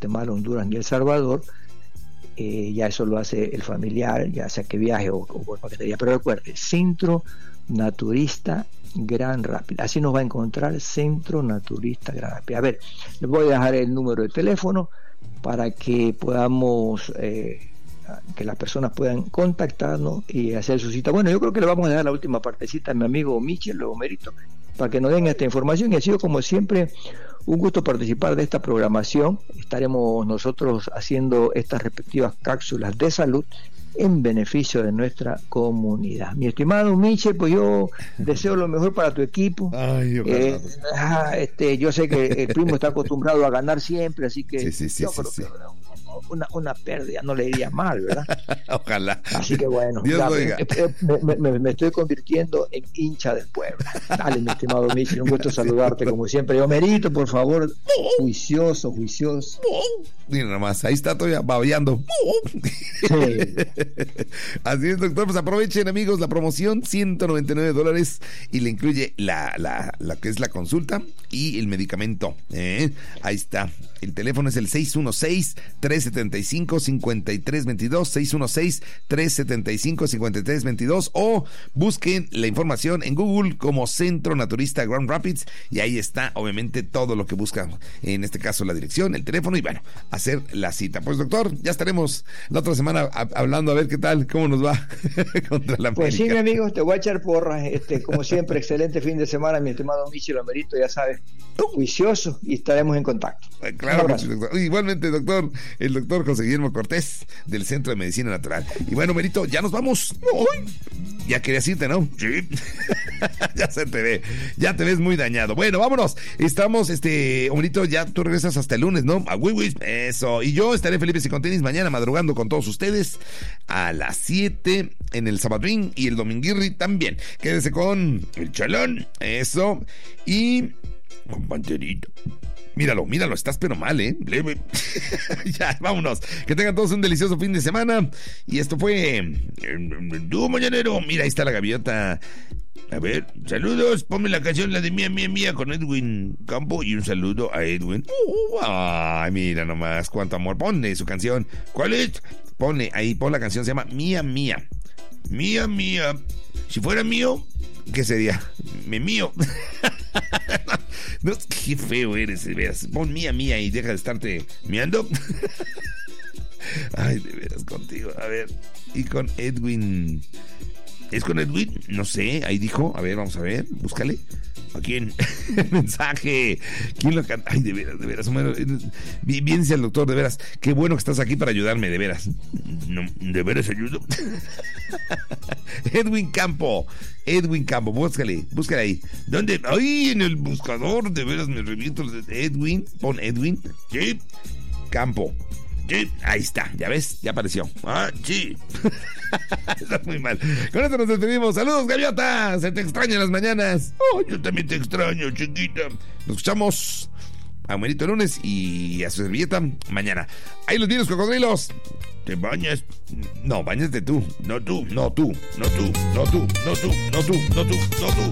Guatemala, Honduras ni El Salvador, ya eso lo hace el familiar, ya sea que viaje o por paquetería. Pero recuerde, Centro Naturista Gran Rápido, así nos va a encontrar, Centro Naturista Gran Rápido. A ver, les voy a dejar el número de teléfono para que podamos, que las personas puedan contactarnos y hacer su cita. Bueno, yo creo que le vamos a dejar la última partecita a mi amigo Michel, luego Merito, para que nos den esta información. Y ha sido, como siempre, un gusto participar de esta programación. Estaremos nosotros haciendo estas respectivas cápsulas de salud en beneficio de nuestra comunidad. Mi estimado Michel, pues yo deseo lo mejor para tu equipo. Ay, yo sé que el primo está acostumbrado a ganar siempre, así que sí. una pérdida no le iría mal, ¿verdad? Ojalá. Así que bueno, Dios me estoy convirtiendo en hincha del pueblo. Dale, mi estimado Michel, un gusto saludarte como siempre. Yo Merito, por favor, juicioso. Mira nomás, ahí está todavía babeando. Sí. Así es, doctor, pues aprovechen, amigos, la promoción, $199, y le incluye la que es la consulta y el medicamento. Ahí está. El teléfono es el 616-375-5322, 616-375-5322, o busquen la información en Google como Centro Naturista Grand Rapids, y ahí está, obviamente, todo lo que buscan, en este caso la dirección, el teléfono, y bueno, hacer la cita. Pues, doctor, ya estaremos la otra semana hablando a ver qué tal, cómo nos va contra la América. Pues sí, mi amigo, te voy a echar porras, como siempre, excelente fin de semana, mi estimado Michel Amerito, ya sabes, juicioso, y estaremos en contacto. Claro, doctor. Igualmente, doctor, el doctor José Guillermo Cortés, del Centro de Medicina Natural. Y bueno, Merito, ya nos vamos. ¡Uy! Ya querías irte, ¿no? Sí. Ya se te ve, ya te ves muy dañado. Bueno, vámonos. Estamos, Merito, ya tú regresas hasta el lunes, ¿no? A Wiwis, eso. Y yo estaré, Felipe Sicontenis, mañana madrugando con todos ustedes a las 7 en el Sabadrín, y el Dominguirri también. Quédese con el Chalón, eso. Y con Panterito. Míralo, estás pero mal, leve. Ya, vámonos. Que tengan todos un delicioso fin de semana. Y esto fue Dúo Mañanero. Mira, ahí está la gaviota. A ver, saludos. Ponme la canción, la de Mía, con Edwin Campo. Y un saludo a Edwin. Ay, mira nomás, cuánto amor. Ponle su canción. ¿Cuál es? Ponle ahí, pon la canción. Se llama Mía. Mía. Si fuera mío, ¿qué sería? Mío. No, qué feo eres, de veras. Pon Mía y deja de estarte miando. Ay, de veras, contigo. A ver, y con Edwin. ¿Es con Edwin? No sé, ahí dijo. A ver, vamos a ver, búscale. ¿A quién? Mensaje. ¿Quién lo canta? Ay, de veras. Bien dice el doctor, de veras. Qué bueno que estás aquí para ayudarme, de veras. No, de veras ayudo. Edwin Campo, búscale ahí. ¿Dónde? Ay, en el buscador, de veras me reviento. Edwin, pon Edwin. Sí. Campo. Sí, ahí está, ya ves, ya apareció. Ah, sí. Está muy mal. Con esto nos despedimos. Saludos, gaviota. Se te extraña en las mañanas. Oh, yo también te extraño, chiquita. Nos escuchamos a Merito lunes y a su servilleta mañana. Ahí los vienes, cocodrilos. ¿Te bañas? No, bañate tú. No tú.